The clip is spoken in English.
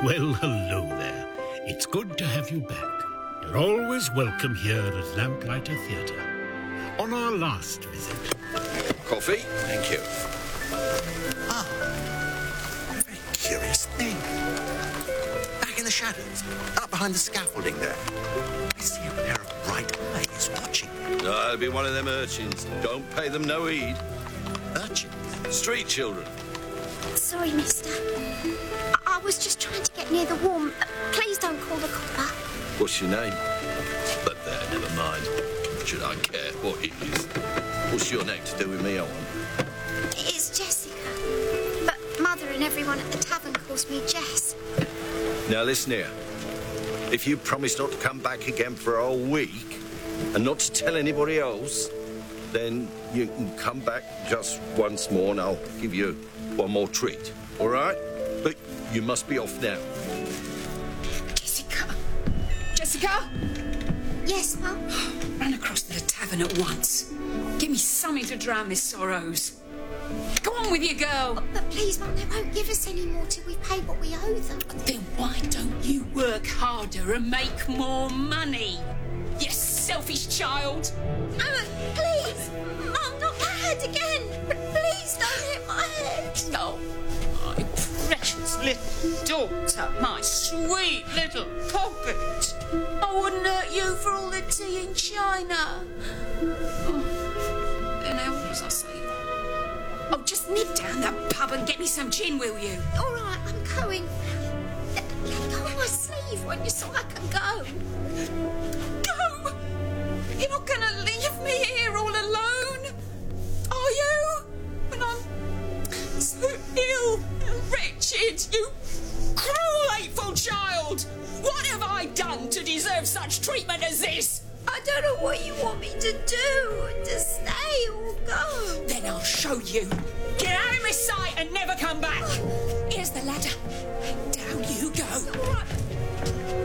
Well, hello there. It's good to have you back. You're always welcome here at Lamplighter Theatre. On our last visit... Coffee? Thank you. Ah, what a very curious thing. Back in the shadows, up behind the scaffolding there. I see a pair of bright eyes watching me. No, it'll be one of them urchins. Don't pay them no heed. Urchins? Street children. Sorry, mister. I was just trying to get near the warm. Please don't call the copper. What's your name? But there, never mind. Should I care what it is? What's your name to do with me, I want? It's Jessica. But Mother and everyone at the tavern calls me Jess. Now, listen here. If you promise not to come back again for a whole week and not to tell anybody else, then you can come back just once more and I'll give you one more treat, all right? But you must be off now. Jessica? Jessica? Yes, Mum? Run across to the tavern at once. Give me something to drown my sorrows. Go on with you, girl. But please, Mum, they won't give us any more till we've paid what we owe them. Then why don't you work harder and make more money? You selfish child. Please! Mum, not my head again! Please don't hit my head! Oh, my precious little daughter, my sweet little poppet. I wouldn't hurt you for all the tea in China. Oh, then what was I saying? Oh, just nip down that pub and get me some gin, will you? All right, I'm going. Let go of my sleeve, won't you, so I can go? Go! You're not going to leave me here all alone, are you? When I'm so ill and wretched, you cruel, hateful child! What have I done to deserve such treatment as this? I don't know what you want me to do. To stay or go. Then I'll show you. Get out of my sight and never come back. Here's the ladder. Down you go. All right.